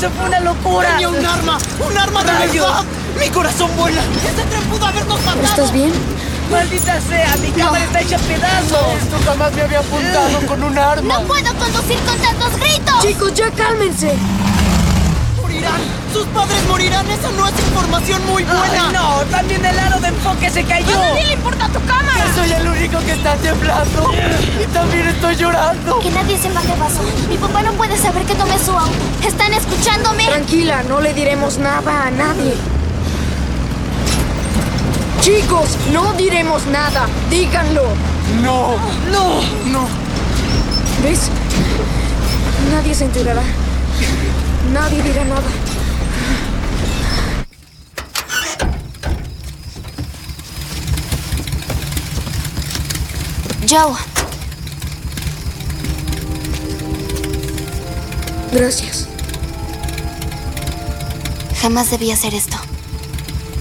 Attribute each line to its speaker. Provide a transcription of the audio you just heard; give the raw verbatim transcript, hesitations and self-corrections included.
Speaker 1: ¡Eso fue una locura!
Speaker 2: ¡Tenía un arma! ¡Un arma de
Speaker 1: ¡Rayos!
Speaker 2: verdad! ¡Mi corazón vuela! ¡Ese tren pudo habernos matado!
Speaker 3: ¿Estás bien?
Speaker 1: ¡Maldita sea! ¡Mi cámara está hecha a pedazos!
Speaker 2: Esto jamás me había apuntado con un arma.
Speaker 4: ¡No puedo conducir con tantos gritos!
Speaker 3: Chicos, ya cálmense.
Speaker 2: ¡Morirán! ¡Sus padres morirán! ¡Esa no es información muy buena!
Speaker 1: ¡Ay, no! ¡También el aro de enfoque se cayó!
Speaker 4: ¡A nadie le importa tu cámara!
Speaker 2: Yo soy el único que está temblando. Y también estoy llorando.
Speaker 4: Que nadie sepa qué pasó. Mi papá no puede saber que tomé su auto. ¿Están escuchándome?
Speaker 3: Tranquila, no le diremos nada a nadie. Chicos, no diremos nada. Díganlo.
Speaker 2: No.
Speaker 1: ¡No!
Speaker 2: No.
Speaker 3: ¿Ves? Nadie se enterará. Nadie dirá nada.
Speaker 4: Joe.
Speaker 3: Gracias.
Speaker 4: Jamás debí hacer esto.